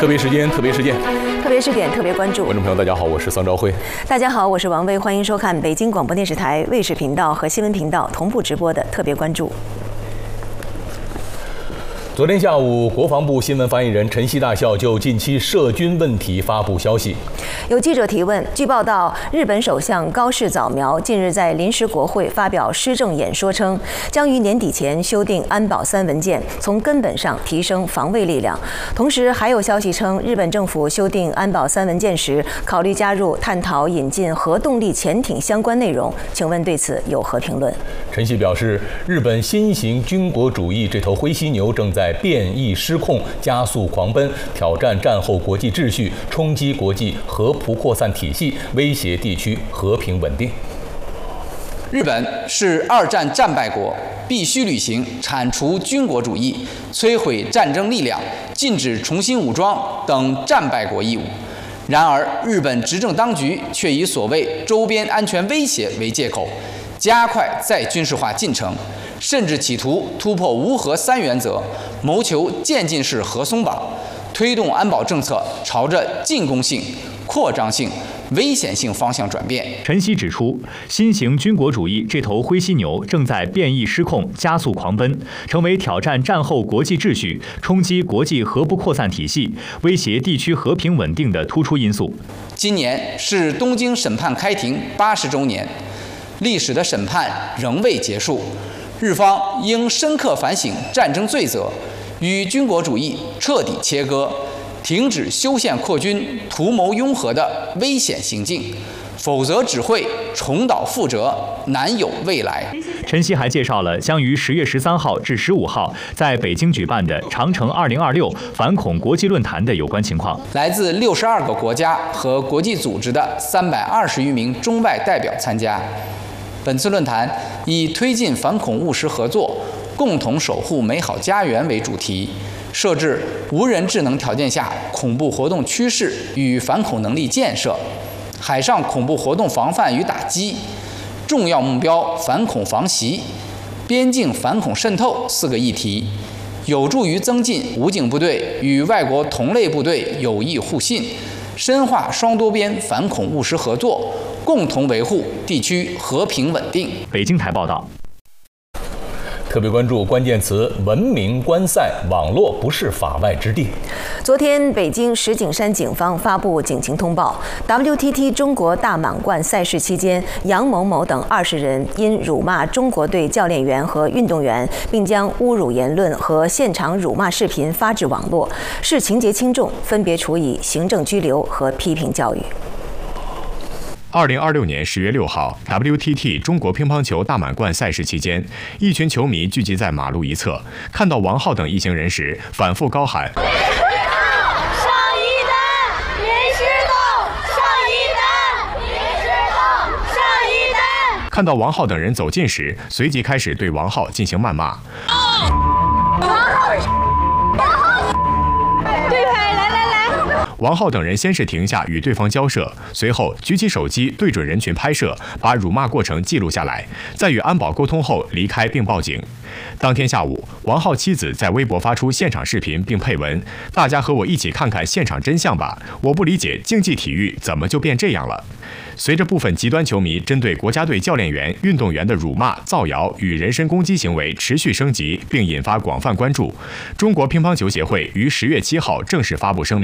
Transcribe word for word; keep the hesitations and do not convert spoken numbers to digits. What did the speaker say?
特别时间，特别事件， 特别事点，特别关注。 观众朋友，大家好，我是桑昭辉。 大家好，我是王威，欢迎收看北京广播电视台卫视频道和新闻频道同步直播的特别关注。 昨天下午，国防部新闻发言人陈希大校就近期涉军问题发布消息。 有记者提问，据报道，日本首相高市早苗近日在临时国会发表施政演说称，将于年底前修订安保三文件，从根本上提升防卫力量。同时，还有消息称，日本政府修订安保三文件时，考虑加入探讨引进核动力潜艇相关内容。请问对此有何评论？ 陈希表示，日本新型军国主义这头灰犀牛正在在变异失控，加速狂奔，挑战战后国际秩序，冲击国际核不扩散体系，威胁地区和平稳定。 日本是二战战败国，必须履行铲除军国主义、摧毁战争力量、禁止重新武装等战败国义务。然而，日本执政当局却以所谓周边安全威胁为借口，加快再军事化进程，甚至企图突破无核三原则，谋求渐进式核松绑，推动安保政策朝着进攻性、扩张性、危险性方向转变。 陈希指出，新型军国主义这头灰犀牛正在变异失控，加速狂奔，成为挑战战后国际秩序、冲击国际核不扩散体系、威胁地区和平稳定的突出因素。 今年是东京审判开庭八十周年，历史的审判仍未结束。日方应深刻反省战争罪责，与军国主义彻底切割，停止修宪扩军、图谋拥核的危险行径，否则只会重蹈覆辙，难有未来。 陈希还介绍了将于十月十三号至十五号在北京举办的长城二零二六反恐国际论坛的有关情况。 来自六十二个国家和国际组织的三百二十余名中外代表参加。本次论坛以推进反恐务实合作，共同守护美好家园为主题，设置无人智能条件下恐怖活动趋势与反恐能力建设、海上恐怖活动防范与打击、重要目标反恐防袭、边境反恐渗透四个议题，有助于增进武警部队与外国同类部队友谊互信，深化双多边反恐务实合作，共同维护地区和平稳定。 北京台报道。 特别关注关键词：文明观赛，网络不是法外之地。 昨天，北京石景山警方发布警情通报 ：W T T 中国大满贯赛事期间，杨某某等二十人因辱骂中国队教练员和运动员，并将侮辱言论和现场辱骂视频发至网络，视情节轻重，分别处以行政拘留和批评教育。 二零二六年十月六号 ，W T T 中国乒乓球大满贯赛事期间，一群球迷聚集在马路一侧，看到王浩等一行人时，反复高喊：“上一单，临时动！上一单，临时动！上一单！” 看到王浩等人走近时，随即开始对王浩进行谩骂。王浩等人先是停下与对方交涉，随后举起手机对准人群拍摄，把辱骂过程记录下来，在与安保沟通后离开并报警。当天下午，王浩妻子在微博发出现场视频并配文：“大家和我一起看看现场真相吧，我不理解竞技体育怎么就变这样了。”随着部分极端球迷针对国家队教练员、运动员的辱骂、造谣与人身攻击行为持续升级，并引发广泛关注，中国乒乓球协会于十月七号正式发布声明。